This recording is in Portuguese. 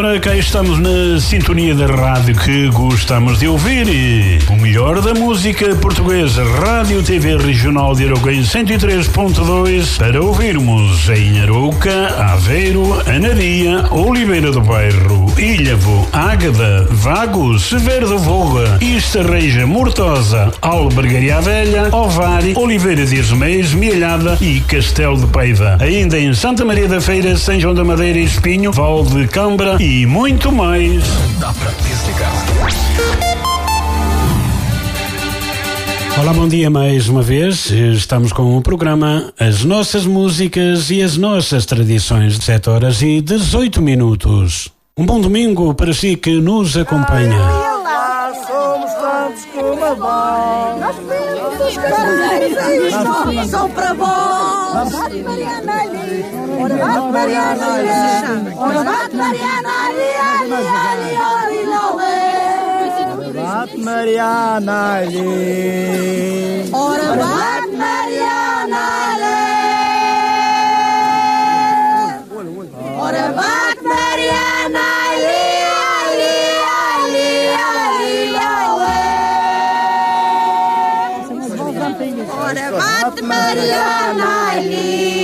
ora, cá estamos na sintonia da rádio que gostamos de ouvir. O melhor da música portuguesa, Rádio TV Regional de Arouca em 103.2, para ouvirmos em Arouca, Aveiro, Anadia, Oliveira do Bairro, Ilhavo, Águeda, Vagos, Severo da Voga, Estarreja, Mortosa, Albergaria Velha, Ovar, Oliveira de Esmeios, Mielhada e Castelo de Paiva. Ainda em Santa Maria da Feira, São João da Madeira e Espinho, Val de Câmara e muito mais. Dá para desligar. Olá, bom dia mais uma vez. Estamos com o programa As Nossas Músicas e as Nossas Tradições, 7 horas e 18 minutos. Um bom domingo para si que nos acompanha. Somos tantos como a voz. Nós pedimos são para vós. Bate Mariana ali. Ora bate Mariana ali. Ora bate Mariana ali. Bate Mariana ali. Ora bate Mariana ali. Ora bate Mariana ali. Ora bate Mariana ali.